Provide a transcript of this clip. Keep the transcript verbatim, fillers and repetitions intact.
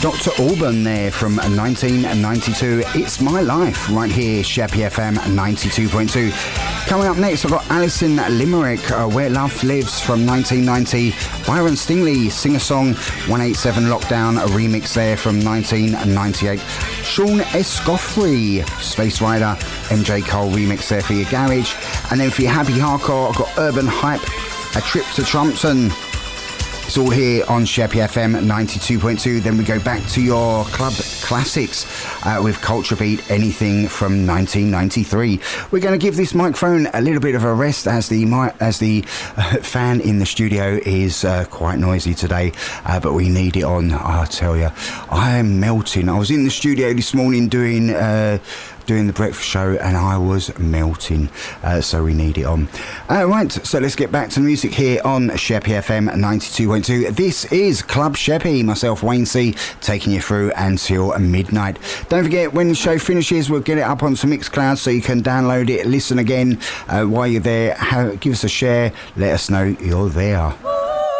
Doctor Alban there from nineteen ninety-two. It's My Life right here, Sheppey F M ninety-two point two. Coming up next, I've got Alison Limerick, uh, Where Love Lives from nineteen ninety. Byron Stingley, singer-song, one eighty-seven Lockdown, a remix there from nineteen ninety-eight. Sean Escoffery, Space Rider, M J Cole remix there for your garage. And then for your happy hardcore, I've got Urban Hype, A Trip to Trumpton. It's all here on Sheppey F M ninety-two point two. Then we go back to your club classics uh, with Culture Beat, anything from nineteen ninety-three. We're going to give this microphone a little bit of a rest as the as the uh, fan in the studio is uh, quite noisy today, uh, but we need it on. I tell you, I am melting. I was in the studio this morning doing uh, doing the breakfast show and I was melting, uh, so we need it on. Uh, right, so let's get back to the music here on Sheppey F M ninety-two point two. This is Club Sheppey, myself Wayne C, taking you through until midnight. Don't forget, when the show finishes, we'll get it up onto Mixcloud so you can download it, listen again uh, while you're there. Have, give us a share, let us know you're there.